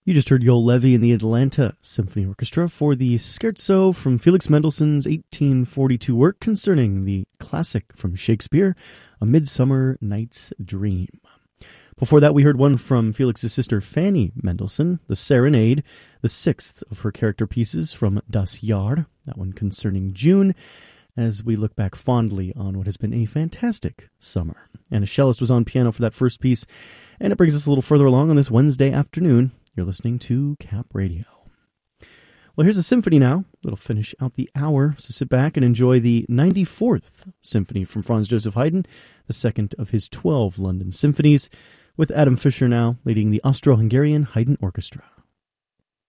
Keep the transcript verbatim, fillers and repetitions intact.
You just heard Joel Levy and the Atlanta Symphony Orchestra for the scherzo from Felix Mendelssohn's eighteen forty-two work concerning the classic from Shakespeare, A Midsummer Night's Dream. Before that, we heard one from Felix's sister Fanny Mendelssohn, the Serenade, the sixth of her character pieces from Das Jahr, that one concerning June, as we look back fondly on what has been a fantastic summer. And a cellist was on piano for that first piece, and it brings us a little further along on this Wednesday afternoon. You're listening to Cap Radio. Well, here's a symphony now that'll finish out the hour, so sit back and enjoy the ninety-fourth Symphony from Franz Joseph Haydn, the second of his twelve London symphonies, with Adam Fischer now leading the Austro-Hungarian Haydn Orchestra.